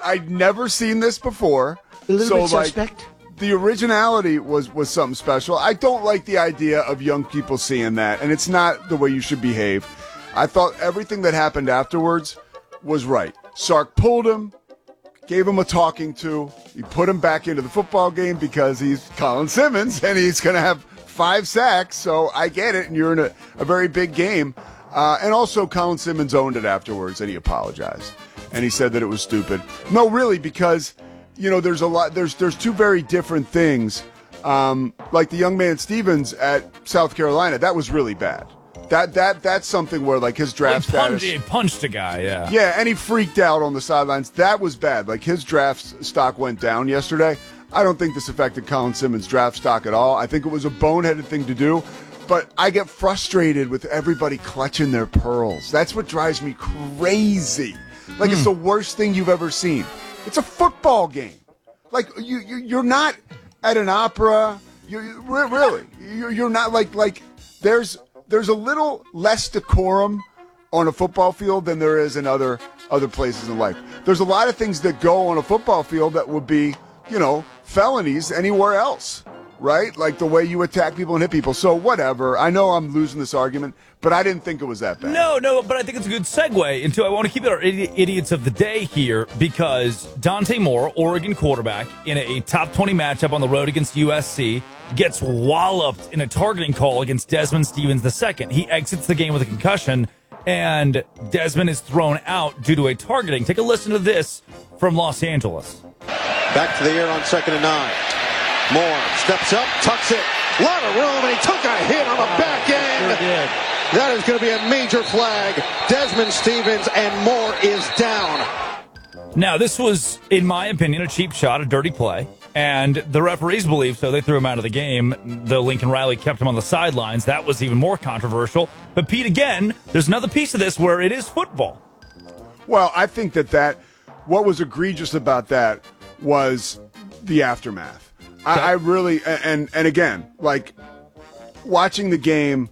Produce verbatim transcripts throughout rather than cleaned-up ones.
I'd never seen this before. A little so, bit like, suspect. The originality was, was something special. I don't like the idea of young people seeing that, and it's not the way you should behave. I thought everything that happened afterwards was right. Sark pulled him, gave him a talking to. He put him back into the football game because he's Colin Simmons, and he's going to have five sacks, so I get it, and you're in a, a very big game. Uh, and also, Colin Simmons owned it afterwards, and he apologized. And he said that it was stupid. No, really, because... You know, there's a lot. There's there's two very different things. Um, like the young man Stevens at South Carolina, that was really bad. That that that's something where like his draft well, he punched, status. he punched a guy, yeah. Yeah, and he freaked out on the sidelines. That was bad. Like his draft stock went down yesterday. I don't think this affected Colin Simmons' draft stock at all. I think it was a boneheaded thing to do. But I get frustrated with everybody clutching their pearls. That's what drives me crazy. Like mm. it's the worst thing you've ever seen. It's a football game. Like you, you you're not at an opera. You really, you're, you're not like like. There's there's a little less decorum on a football field than there is in other other places in life. There's a lot of things that go on a football field that would be, you know, felonies anywhere else, right? Like the way you attack people and hit people. So whatever. I know I'm losing this argument, but I didn't think it was that bad. No, no, but I think it's a good segue into, I want to keep it our idi- idiots of the day here, because Dante Moore, Oregon quarterback, in a top twenty matchup on the road against U S C, gets walloped in a targeting call against Desmond Stevens the second. He exits the game with a concussion, and Desmond is thrown out due to a targeting. Take a listen to this from Los Angeles. Back to the air on second and nine. Moore steps up, tucks it. A lot of room, and he took a hit on the back end. Sure did. That is going to be a major flag. Desmond Stevens, and Moore is down. Now, this was, in my opinion, a cheap shot, a dirty play, and the referees believe so. They threw him out of the game. The Lincoln Riley kept him on the sidelines. That was even more controversial. But, Pete, again, there's another piece of this where it is football. Well, I think that that what was egregious about that was the aftermath. I, I really, and and again, like, watching the game,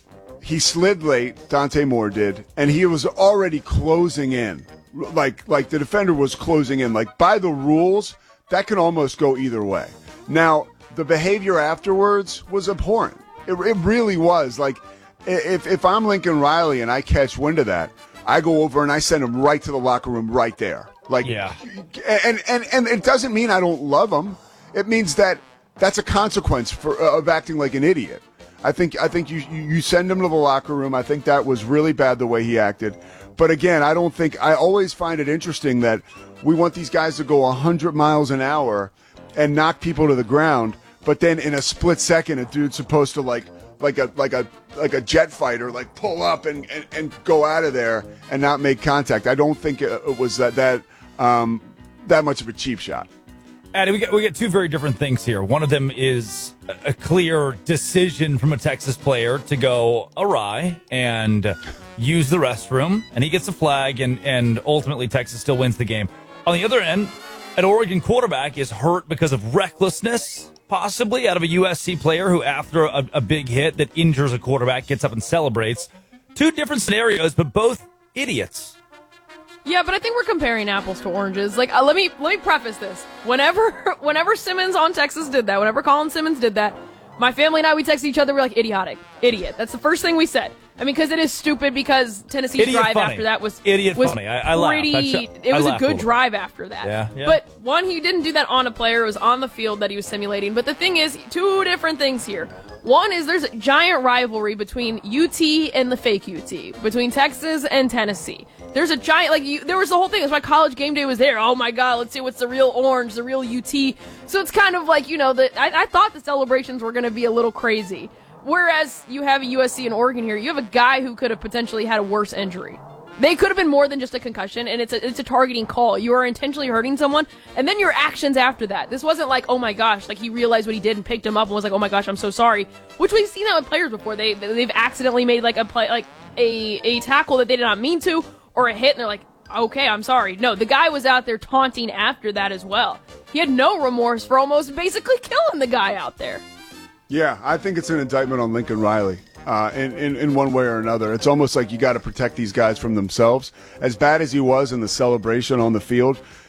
he slid late, Dante Moore did, and he was already closing in. Like, like the defender was closing in. Like, by the rules, that can almost go either way. Now, the behavior afterwards was abhorrent. It, it really was. Like, if if I'm Lincoln Riley and I catch wind of that, I go over and I send him right to the locker room right there. Like, yeah. And, and, and it doesn't mean I don't love him. It means that that's a consequence for uh, of acting like an idiot. I think I think you you send him to the locker room. I think that was really bad the way he acted. But again, I don't think I always find it interesting that we want these guys to go one hundred miles an hour and knock people to the ground, but then in a split second, a dude's supposed to like like a like a like a jet fighter like pull up and, and, and go out of there and not make contact. I don't think it, it was that that um, that much of a cheap shot. Addy, we get we get two very different things here. One of them is a clear decision from a Texas player to go awry and use the restroom, and he gets a flag, and, and ultimately Texas still wins the game. On the other end, an Oregon quarterback is hurt because of recklessness, possibly, out of a U S C player who, after a, a big hit that injures a quarterback, gets up and celebrates. Two different scenarios, but both idiots. Yeah, but I think we're comparing apples to oranges. Like, uh, let me let me preface this. Whenever whenever Simmons on Texas did that, whenever Colin Simmons did that, my family and I, we texted each other, we're like, idiotic, idiot. That's the first thing we said. I mean, because it is stupid, because Tennessee's idiot drive funny. after that was idiot was funny. I, I pretty. laugh. It was I a good laugh drive after that. Yeah, yeah. But one, he didn't do that on a player. It was on the field that he was simulating. But the thing is, two different things here. One is there's a giant rivalry between U T and the fake U T, between Texas and Tennessee. There's a giant, like, you, there was the whole thing. That's why College Game Day was there. Oh, my God, let's see what's the real orange, the real U T. So it's kind of like, you know, the, I, I thought the celebrations were going to be a little crazy. Whereas you have a U S C and Oregon here, you have a guy who could have potentially had a worse injury. They could have been more than just a concussion, and it's a, it's a targeting call. You are intentionally hurting someone, and then your actions after that. This wasn't like, oh my gosh, like he realized what he did and picked him up and was like, oh my gosh, I'm so sorry. Which we've seen that with players before. They, they've accidentally made like a play, like a, a tackle that they did not mean to, or a hit, and they're like, okay, I'm sorry. No, the guy was out there taunting after that as well. He had no remorse for almost basically killing the guy out there. Yeah, I think it's an indictment on Lincoln Riley uh, in, in, in one way or another. It's almost like you got to protect these guys from themselves. As bad as he was in the celebration on the field,